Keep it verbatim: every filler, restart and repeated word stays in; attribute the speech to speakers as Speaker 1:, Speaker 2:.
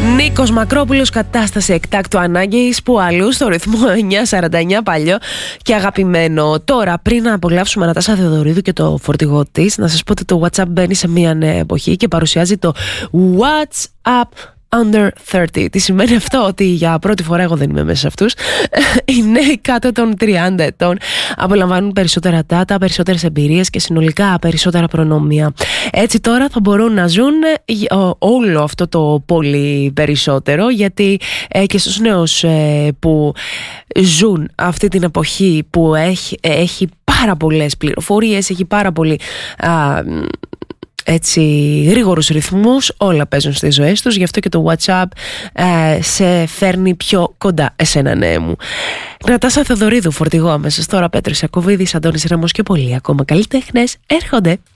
Speaker 1: Νίκος Μακρόπουλος, κατάσταση εκτάκτου ανάγκης, που αλλού στο ρυθμό εννιά σαράντα εννιά, παλιό και αγαπημένο. Τώρα, πριν να απολαύσουμε Νατάσα Θεοδωρίδου και το φορτηγό της, να σας πω ότι το WhatsApp μπαίνει σε μια νέα εποχή και παρουσιάζει το WhatsApp under thirty. Τι σημαίνει αυτό? Ότι για πρώτη φορά, εγώ δεν είμαι μέσα σε αυτούς, οι νέοι κάτω των τριάντα ετών απολαμβάνουν περισσότερα data, περισσότερες εμπειρίες και συνολικά περισσότερα προνόμια. Έτσι τώρα θα μπορούν να ζουν όλο αυτό το πολύ περισσότερο, γιατί ε, και στους νέους ε, που ζουν αυτή την εποχή που έχει, έχει πάρα πολλές πληροφορίες, έχει πάρα πολύ α, έτσι γρήγορους ρυθμούς, όλα παίζουν στις ζωές τους, γι' αυτό και το WhatsApp ε, σε φέρνει πιο κοντά εσένα, ναι μου. Νατάσα Θεοδωρίδου, φορτηγό αμέσως τώρα, Πέτρος Ιακωβίδης, Αντώνης Ρέμος και πολλοί ακόμα καλλιτέχνες έρχονται.